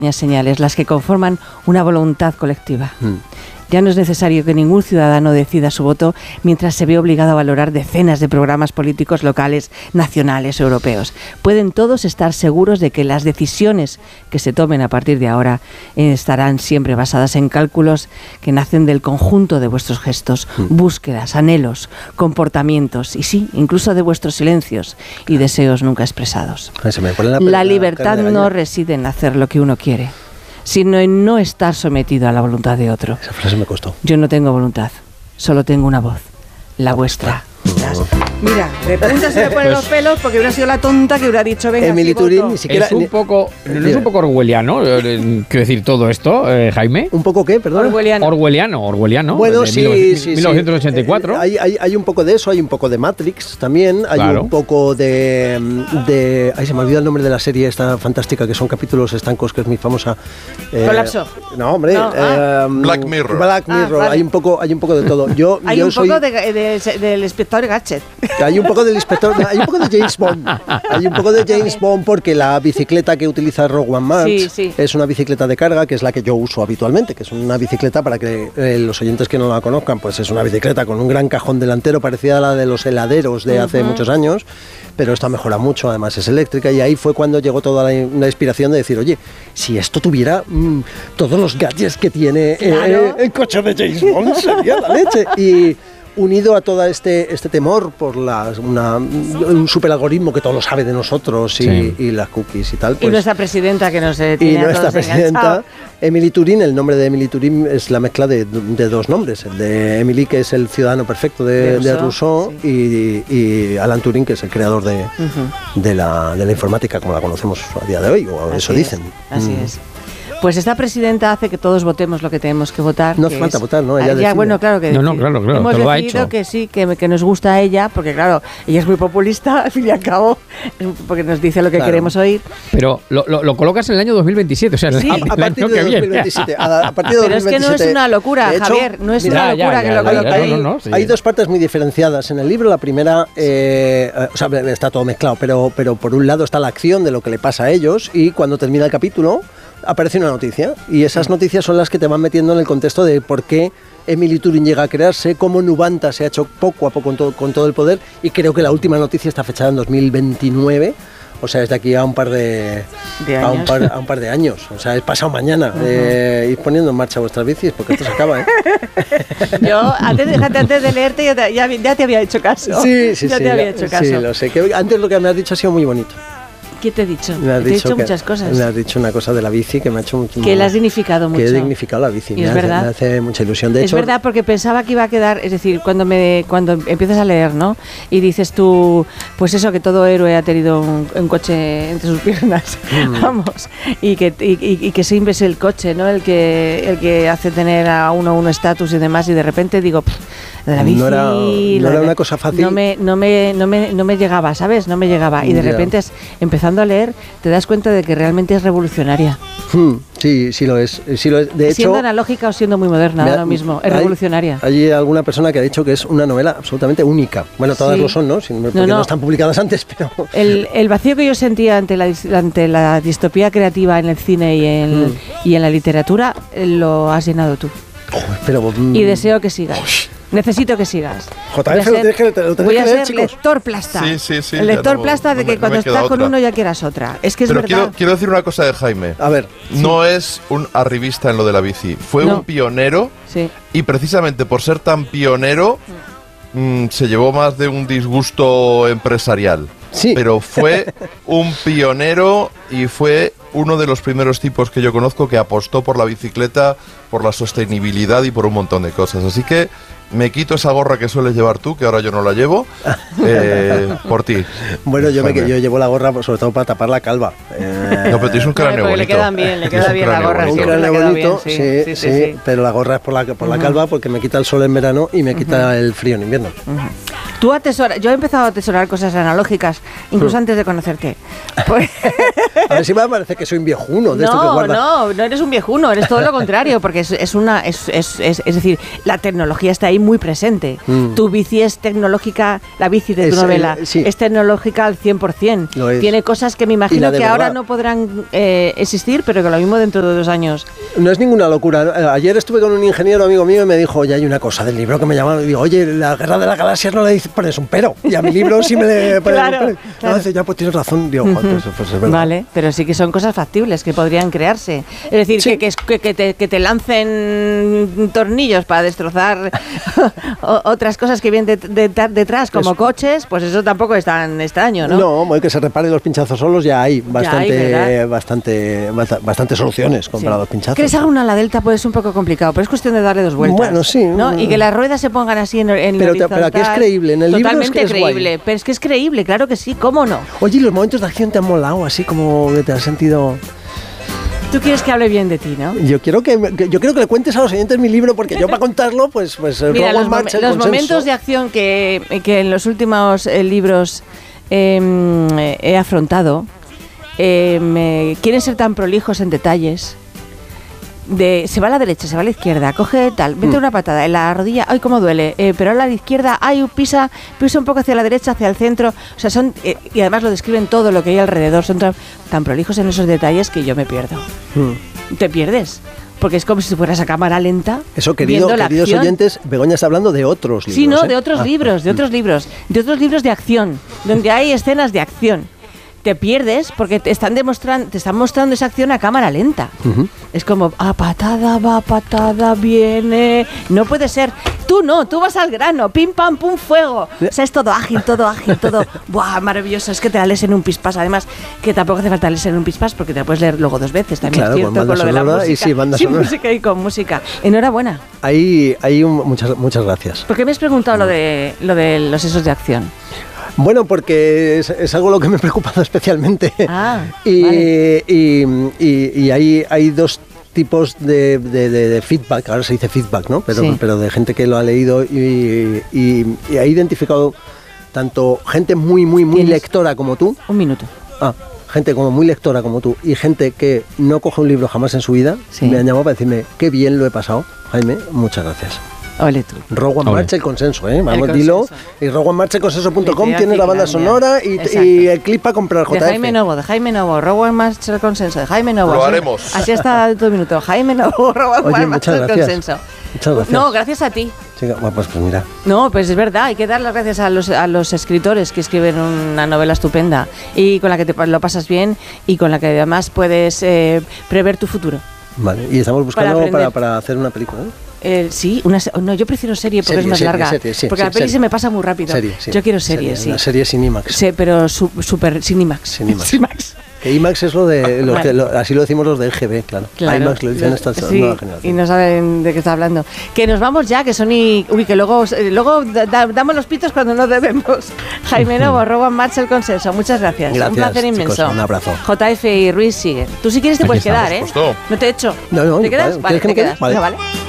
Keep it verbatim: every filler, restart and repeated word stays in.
señales las que conforman una voluntad colectiva. Mm. Ya no es necesario que ningún ciudadano decida su voto mientras se ve obligado a valorar decenas de programas políticos locales, nacionales, europeos. Pueden todos estar seguros de que las decisiones que se tomen a partir de ahora eh, estarán siempre basadas en cálculos que nacen del conjunto de vuestros gestos, mm. búsquedas, anhelos, comportamientos y sí, incluso de vuestros silencios y deseos nunca expresados. Se me pone la, la libertad no reside en hacer lo que uno quiere, sino en no estar sometido a la voluntad de otro. Esa frase me costó. Yo no tengo voluntad, solo tengo una voz, la vuestra. Mira, de punta se me ponen los pelos porque hubiera sido la tonta que hubiera dicho venga, Emily Turín ni siquiera es un poco no es un poco orwelliano, quiero decir todo esto, eh, Jaime. ¿Un poco qué? Perdón. Orwelliano. Orwelliano, orwelliano. Bueno, de sí, mil, sí, mil novecientos ochenta y cuatro. Sí. Hay, hay, hay un poco de eso, hay un poco de Matrix también, hay claro. un poco de, de... Ay, se me olvida el nombre de la serie esta fantástica, que son capítulos estancos, que es muy famosa. Eh, Colapso. No, hombre. No, ah. eh, Black Mirror. Black Mirror. Ah, vale. Hay un poco, hay un poco de todo. Yo, hay yo un soy, poco de, de, de, del inspector Gadget. Hay un poco del inspector, hay un poco de James Bond. Hay un poco de James Bond porque la bicicleta que utiliza Rogue One Max sí, sí. es una bicicleta de carga, que es la que yo uso habitualmente, que es una bicicleta, para que eh, los oyentes que no la conozcan, pues es una bicicleta con un gran cajón delantero parecida a la de los heladeros de uh-huh. hace muchos años, pero esta mejora mucho, además es eléctrica, y ahí fue cuando llegó toda la, la inspiración de decir, oye, si esto tuviera mmm, todos los gadgets que tiene claro. eh, el coche de James Bond, sería la leche. Y unido a todo este, este temor por la, una, un superalgoritmo que todo lo sabe de nosotros y, sí. y las cookies y tal. Pues, y nuestra presidenta que nos eh, tiene Y nuestra a todos presidenta, enganchados. Emily Turín, el nombre de Emily Turín es la mezcla de, de dos nombres. El de Emily, que es el ciudadano perfecto de, de Rousseau, de Rousseau sí. y, y Alan Turing, que es el creador de, uh-huh. de, la, de la informática como la conocemos a día de hoy, o así eso es, dicen. Así mm. es. Pues esta presidenta hace que todos votemos lo que tenemos que votar. No hace falta es, votar, ¿no? Ella ya, bueno, claro que no, no, claro, claro, hemos te lo ha decidido hecho. que sí, que, que nos gusta a ella, porque claro, ella es muy populista, al fin y al cabo, porque nos dice lo que claro. queremos oír. Pero lo, lo, lo colocas en el año dos mil veintisiete, o sea, sí, el, a el partir año de que dos mil veintisiete. A, a partir de Pero es que no es una locura, hecho, Javier, no es mira, una locura ya, ya, que lo ya, ya, hay, no, no, sí. hay dos partes muy diferenciadas en el libro. La primera, eh, o sea, está todo mezclado, pero, pero por un lado está la acción de lo que le pasa a ellos, y cuando termina el capítulo aparece una noticia, y esas noticias son las que te van metiendo en el contexto de por qué Emily Turing llega a crearse, cómo Nubanta se ha hecho poco a poco con todo, con todo el poder, y creo que la última noticia está fechada en dos mil veintinueve, o sea, es de aquí a un par de, ¿De a, un par, a un par de años, o sea, es pasado mañana. Uh-huh. eh, ir poniendo en marcha vuestras bicis, porque esto se acaba, ¿eh? Yo, antes, fíjate, antes de leerte, ya te, ya, ya te había hecho caso. Sí, sí, ya sí. te había hecho caso. Sí, lo sé. Que antes lo que me has dicho ha sido muy bonito. ¿Qué te he dicho? Me has te he dicho dicho que, muchas cosas. Me has dicho una cosa de la bici que me ha hecho mucho. Que la has dignificado mucho. Que he dignificado la bici. Y me, es hace, verdad. me hace mucha ilusión. De es hecho, verdad, porque pensaba que iba a quedar, es decir, cuando me cuando empiezas a leer, ¿no? Y dices tú, pues eso, que todo héroe ha tenido un, un coche entre sus piernas, mm. vamos, y que y, y, y que siempre es el coche, ¿no? El que el que hace tener a uno un estatus y demás, y de repente digo, pff, de la bici, no era, no era una cosa fácil. No me, no me, no me, no me llegaba, ¿sabes? No me llegaba. Y de yeah. repente, es, empezando a leer, te das cuenta de que realmente es revolucionaria. Hmm, sí, sí lo es. Sí lo es. De hecho, siendo analógica o siendo muy moderna, da lo mismo. Es hay, revolucionaria. Hay alguna persona que ha dicho que es una novela absolutamente única. Bueno, todas sí. lo son, ¿no? Porque no, no. no están publicadas antes, pero... El, el vacío que yo sentía ante la, ante la distopía creativa en el cine y en, hmm. y en la literatura, lo has llenado tú. Oh, pero, mm, y deseo que sigas. Oh, Necesito que sigas. J F, lo tienes que, lo tienes voy a que leer, ser chicos. lector plasta. Sí, sí, sí. El lector no, plasta de no que me, cuando no estás con otra. uno ya quieras otra. Es que es Pero verdad. Quiero, quiero decir una cosa de Jaime. A ver. No sí. es un arribista en lo de la bici. Fue no. un pionero. Sí. Y precisamente por ser tan pionero, mmm, se llevó más de un disgusto empresarial. Sí. Pero fue un pionero y fue uno de los primeros tipos que yo conozco que apostó por la bicicleta, por la sostenibilidad y por un montón de cosas. Así que me quito esa gorra que sueles llevar tú, que ahora yo no la llevo, eh, por ti. Bueno, yo, me, yo llevo la gorra sobre todo para tapar la calva. Eh, no, pero tienes un cráneo bonito. Le quedan bien, le queda bien la gorra. Un Sí, cráneo bonito, bien, sí, sí, sí, sí, sí, sí, pero la gorra es por la, por la uh-huh. calva, porque me quita el sol en verano y me quita uh-huh. el frío en invierno. Uh-huh. Tú atesoras, yo he empezado a atesorar cosas analógicas, incluso uh-huh. antes de conocerte. Pues, a ver si me parece que soy un viejuno de no, esto que guarda. No, no eres un viejuno, eres todo lo contrario, porque es, es una, es, es, es, es decir, la tecnología está ahí muy presente. Mm. Tu bici es tecnológica, la bici de tu es, novela eh, sí. es tecnológica al cien por ciento. Tiene cosas que me imagino que verdad. ahora no podrán eh, existir, pero que lo mismo dentro de dos años. No es ninguna locura. Ayer estuve con un ingeniero amigo mío y me dijo, oye, hay una cosa del libro que me llama, y digo, oye, la guerra de las galaxias no le pones un pero, y a mi libro sí me le pones claro, un pero. Claro. No, dice, ya, pues tienes razón, digo, uh-huh. pues, pues es verdad. Vale, pero sí que son cosas factibles que podrían crearse. Es decir, sí. que, que, que, te, que te lancen tornillos para destrozar otras cosas que vienen de, de, detrás, como eso. coches, pues eso tampoco es tan extraño, ¿no? No, que se reparen los pinchazos solos, ya hay bastante, ya hay, bastante, bastante soluciones sí. para los pinchazos. Que les haga una a la delta puede ser un poco complicado, pero es cuestión de darle dos vueltas. Bueno, sí. ¿no? Y que las ruedas se pongan así en, en pero, horizontal. Pero aquí es creíble, en el Totalmente libro es que creíble, es pero es que es creíble, claro que sí, ¿cómo no? Oye, ¿y los momentos de acción te han molado, así como que te has sentido...? Tú quieres que hable bien de ti, ¿no? Yo quiero que, que yo quiero que le cuentes a los oyentes mi libro, porque yo para contarlo, pues, pues Mira, los, marcha, mom- los momentos de acción que, que en los últimos eh, libros eh, he afrontado eh, me, quieren ser tan prolijos en detalles. De, se va a la derecha, se va a la izquierda, coge tal, mete mm. una patada en la rodilla, ay cómo duele, eh, pero a la izquierda, ay pisa, pisa un poco hacia la derecha, hacia el centro, o sea, son, eh, y además lo describen todo lo que hay alrededor, son tan, tan prolijos en esos detalles que yo me pierdo. Mm. Te pierdes. Porque es como si fueras a cámara lenta. Eso, querido, queridos acción. oyentes, Begoña está hablando de otros libros. Sí, no, ¿eh? de otros ah. libros, de otros libros, de otros libros de acción, donde hay escenas de acción. Te pierdes porque te están demostrando, te están mostrando esa acción a cámara lenta. Uh-huh. Es como, a patada va, patada viene. No puede ser. Tú no, tú vas al grano, pim pam pum fuego. O sea, es todo ágil, todo ágil, todo. Buah, maravilloso. Es que te la lees en un pispás. Además, que tampoco hace falta leerse en un pispás porque te la puedes leer luego dos veces. También claro, es cierto, con, con lo de la música. Y sí, banda sí, sonora. música y con música. Enhorabuena. Ahí, ahí un, muchas, muchas gracias. ¿Por qué me has preguntado lo de, lo de los esos de acción? Bueno, porque es, es algo lo que me ha preocupado especialmente. Ah, y, vale. y, y, y hay, hay dos tipos de, de, de, de feedback, ahora se dice feedback, ¿no? Pero, sí. pero de gente que lo ha leído y, y, y ha identificado tanto gente muy, muy, muy lectora como tú. Un minuto. Ah, gente como muy lectora como tú y gente que no coge un libro jamás en su vida, sí. me han llamado para decirme qué bien lo he pasado. Jaime, muchas gracias. Ole tú. Rowan Ole. Marcha el consenso, ¿eh? Vamos, el dilo. consenso. Y rowan marcha el consenso punto com tiene la banda sonora y, y el clip para comprar J F. De Jaime Novo, de Jaime Novo, Rowan Marcha el consenso, de Jaime Novo. Lo haremos. Así está todo el minuto. Jaime Novo, Rowan Marcha el consenso. Muchas gracias. No, gracias a ti. Sí, bueno, pues, pues mira. No, pues es verdad, hay que dar las gracias a los, a los escritores que escriben una novela estupenda y con la que te lo pasas bien y con la que además puedes eh, prever tu futuro. Vale, y estamos buscando para, para, para hacer una película, ¿eh? Eh, sí, una, no, yo prefiero serie porque serie, es más serie, larga. Serie, sí, porque sí, la peli serie. se me pasa muy rápido. Serie, sí, yo quiero serie, sí. Una serie sin IMAX. Sí, pero su, super sin IMAX. Sin IMAX. Sin IMAX. Que IMAX es lo de, los que, lo, así lo decimos los de L G B, claro. claro. IMAX lo dicen estas sí, nueva generación. Y no saben de qué está hablando. Que nos vamos ya, que son y... Uy, que luego, luego da, damos los pitos cuando no debemos. Jaime Novo, Rowan Marcha el consenso. Muchas gracias. Gracias, un placer inmenso. Chicos, un abrazo. J F y Ruiz siguen. Tú si quieres te Aquí puedes estamos, quedar, ¿eh? Justo. No te he hecho. No, no, ¿Te quedas? Vale, vale, te quedas. Vale. Venga, vale.